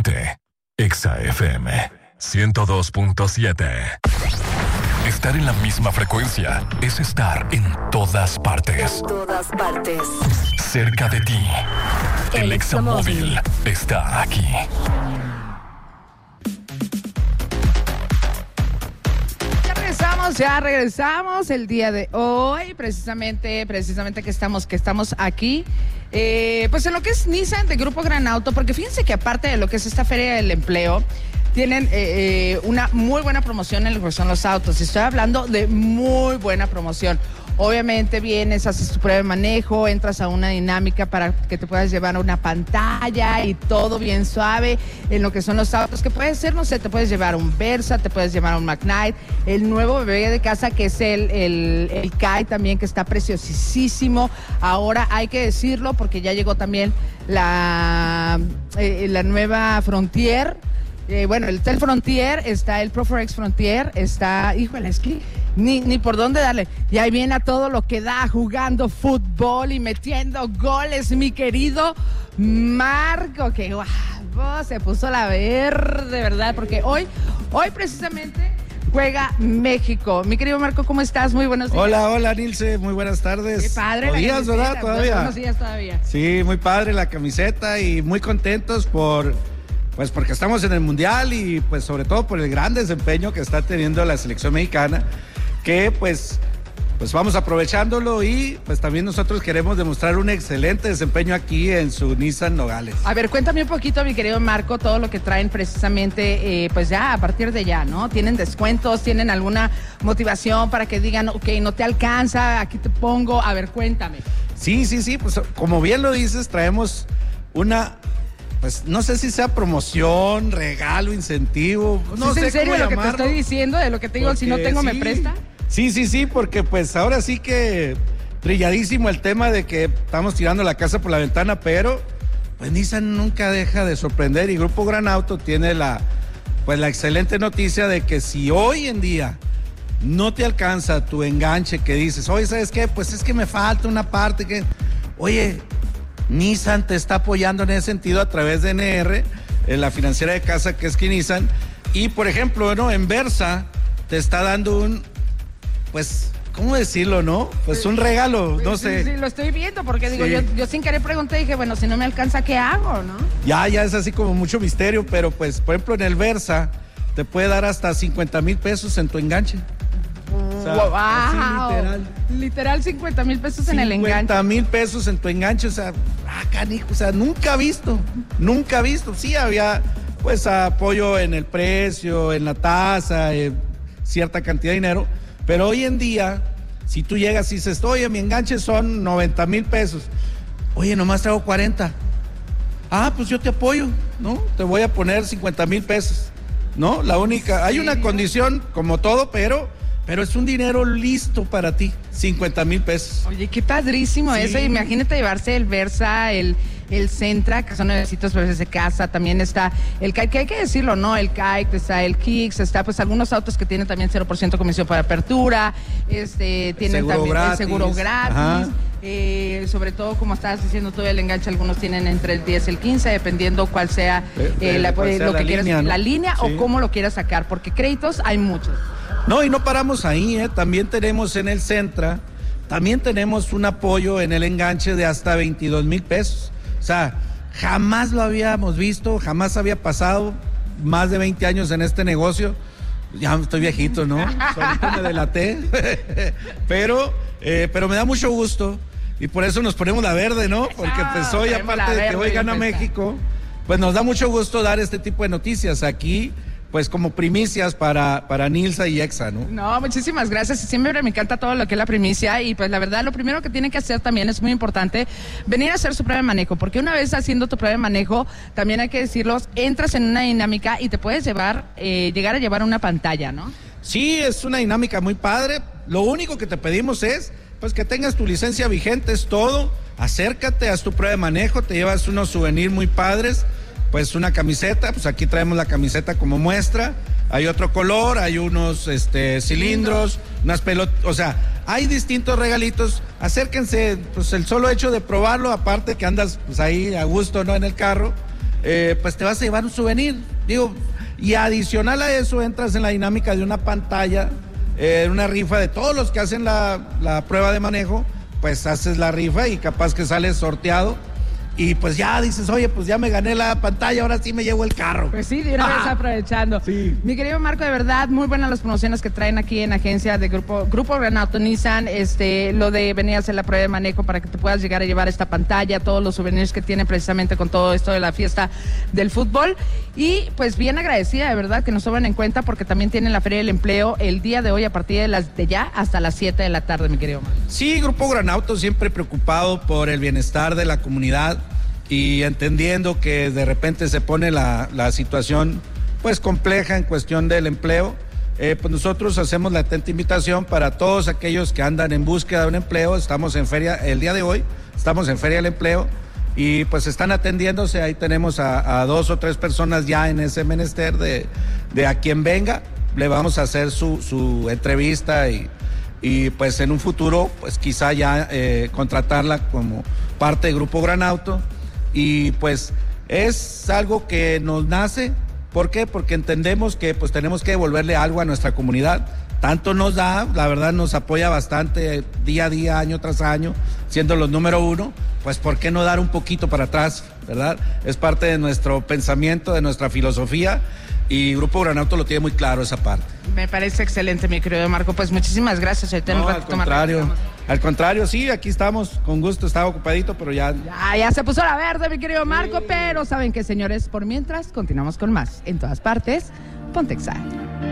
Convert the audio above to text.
Ponte Exa FM 102.7. Estar en la misma frecuencia es estar en todas partes. En todas partes. Cerca de ti. El Exa Móvil está aquí. Ya regresamos el día de hoy, precisamente que estamos aquí, pues en lo que es Nissan de Grupo Gran Auto, porque fíjense que aparte de lo que es esta Feria del Empleo, tienen una muy buena promoción en lo que son los autos. Estoy hablando de muy buena promoción. Obviamente vienes, haces tu prueba de manejo, entras a una dinámica para que te puedas llevar a una pantalla y todo bien suave en lo que son los autos, que puede ser, no sé, te puedes llevar un Versa, te puedes llevar un McKnight, el nuevo bebé de casa que es el Kai también, que está preciosísimo. Ahora hay que decirlo porque ya llegó también la nueva Frontier. Bueno, está el Frontier, está el Pro4X Frontier, está, híjole, es que ni por dónde darle. Y ahí viene a todo lo que da, jugando fútbol y metiendo goles, mi querido Marco, que guau, se puso la verde, ¿verdad? Porque hoy precisamente juega México. Mi querido Marco, ¿cómo estás? Muy buenos días. Hola, Nilce, muy buenas tardes. Qué padre. Buenos días, ¿verdad? Todavía. Buenos días todavía. Sí, muy padre la camiseta y muy contentos porque estamos en el Mundial y pues sobre todo por el gran desempeño que está teniendo la selección mexicana, que pues vamos aprovechándolo y pues también nosotros queremos demostrar un excelente desempeño aquí en su Nissan Nogales. A ver, cuéntame un poquito, mi querido Marco, todo lo que traen precisamente, pues ya a partir de ya, ¿no? ¿Tienen descuentos? ¿Tienen alguna motivación para que digan, ok, no te alcanza, aquí te pongo? A ver, cuéntame. Sí, pues como bien lo dices, traemos una... Pues no sé si sea promoción, regalo, incentivo. No sé ¿Es en serio cómo lo que llamarlo. te estoy diciendo? De lo que te digo, si no tengo, ¿me presta? Sí, porque pues ahora sí que trilladísimo el tema de que estamos tirando la casa por la ventana, pero pues Nissan nunca deja de sorprender y Grupo Gran Auto tiene la excelente noticia de que si hoy en día no te alcanza tu enganche que dices, oye, ¿sabes qué? Pues es que me falta una parte que... Oye... Nissan te está apoyando en ese sentido a través de NR, la financiera de casa que es que Nissan, y por ejemplo, ¿no? En Versa te está dando un, pues, ¿cómo decirlo, no? Pues un regalo, no sé. Sí, lo estoy viendo porque digo, yo sin querer pregunté, dije, bueno, si no me alcanza, ¿qué hago, no? Ya es así como mucho misterio, pero pues, por ejemplo, en el Versa te puede dar hasta 50,000 pesos en tu enganche. O sea, wow. Literal 50,000 pesos en el enganche. 50,000 pesos en tu enganche, o sea, canijo, o sea, nunca visto. Sí había, pues, apoyo en el precio, en la tasa, cierta cantidad de dinero, pero hoy en día, si tú llegas y dices, oye, mi enganche son 90,000 pesos, oye, nomás traigo 40. Pues yo te apoyo, ¿no? Te voy a poner 50,000 pesos, ¿no? Hay una condición, como todo, pero es un dinero listo para ti, 50,000 pesos. Oye, qué padrísimo eso. Imagínate llevarse el Versa, el Sentra, que son nuevecitos bebés de casa. También está el Kite, que hay que decirlo, ¿no? El Kite, está el Kicks, está pues algunos autos que tienen también 0% comisión para apertura, tienen seguro también gratis. el seguro gratis. Sobre todo, como estabas diciendo tú, el enganche, algunos tienen entre el 10 y el 15, dependiendo cuál sea, lo que quieras, ¿no? La línea o cómo lo quieras sacar, porque créditos hay muchos. No, y no paramos ahí, también tenemos en el Sentra, también tenemos un apoyo en el enganche de hasta 22,000 pesos. O sea, jamás lo habíamos visto, jamás había pasado, más de 20 años en este negocio. Ya estoy viejito, ¿no? Solito me delaté, pero me da mucho gusto y por eso nos ponemos la verde, ¿no? Porque pues hoy, aparte de que hoy gana México, pues nos da mucho gusto dar este tipo de noticias aquí, pues como primicias para Nilsa y Exa, ¿no? No, muchísimas gracias. Y siempre me encanta todo lo que es la primicia. Y pues la verdad, lo primero que tienen que hacer también es muy importante, venir a hacer su prueba de manejo. Porque una vez haciendo tu prueba de manejo, también hay que decirlo, entras en una dinámica y te puedes llegar a llevar una pantalla, ¿no? Sí, es una dinámica muy padre. Lo único que te pedimos es, pues, que tengas tu licencia vigente, es todo. Acércate, haz tu prueba de manejo, te llevas unos souvenirs muy padres. Pues una camiseta, pues aquí traemos la camiseta como muestra, hay otro color, hay unos cilindros, unas pelotas, o sea, hay distintos regalitos, acérquense, pues el solo hecho de probarlo, aparte que andas pues ahí a gusto, ¿no? En el carro, pues te vas a llevar un souvenir. Digo, y adicional a eso entras en la dinámica de una pantalla, una rifa de todos los que hacen la prueba de manejo, pues haces la rifa y capaz que sales sorteado. Y pues ya dices, oye, pues ya me gané la pantalla, ahora sí me llevo el carro. Pues sí, de una vez aprovechando. Sí. Mi querido Marco, de verdad, muy buenas las promociones que traen aquí en agencia de Grupo Gran Auto Nissan, lo de venir a hacer la prueba de manejo para que te puedas llegar a llevar esta pantalla, todos los souvenirs que tienen precisamente con todo esto de la fiesta del fútbol. Y pues bien agradecida, de verdad, que nos tomen en cuenta porque también tienen la Feria del Empleo el día de hoy a partir de ya hasta las 7 de la tarde, mi querido Marco. Sí, Grupo Gran Auto siempre preocupado por el bienestar de la comunidad y entendiendo que de repente se pone la situación pues compleja en cuestión del empleo, pues nosotros hacemos la atenta invitación para todos aquellos que andan en búsqueda de un empleo. Estamos en feria, el día de hoy estamos en Feria del Empleo y pues están atendiéndose. Ahí tenemos a 2 o 3 personas ya en ese menester de a quien venga, le vamos a hacer su entrevista y pues en un futuro pues quizá ya contratarla como parte de Grupo Gran Auto. Y pues es algo que nos nace. ¿Por qué? Porque entendemos que pues tenemos que devolverle algo a nuestra comunidad. Tanto nos da, la verdad nos apoya bastante día a día, año tras año, siendo los número 1, pues ¿por qué no dar un poquito para atrás, verdad? Es parte de nuestro pensamiento, de nuestra filosofía, y Grupo Gran Auto lo tiene muy claro esa parte. Me parece excelente, mi querido Marco, pues muchísimas gracias. No, al contrario, sí, aquí estamos, con gusto, estaba ocupadito, pero ya se puso la verde, mi querido Marco, pero ¿saben qué, señores? Por mientras, continuamos con más. En todas partes, Ponte Exa.